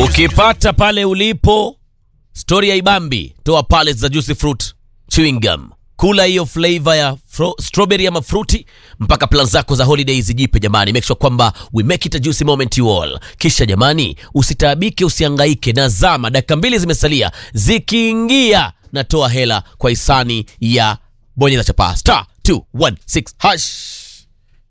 Ukipata pale ulipo story ya Ibambi, toa pale za juicy fruit chewing gum. Kula hiyo flavor ya strawberry ama fruity mpaka plan zako za holidays zijipe jamani. Make sure kwamba we make it a juicy moment you all. Kisha jamani, usitaabike, usihangaike na zama. Dakika 2 zimesalia. Zikiingia na toa hela kwa hisani ya bonyeza chapa *216#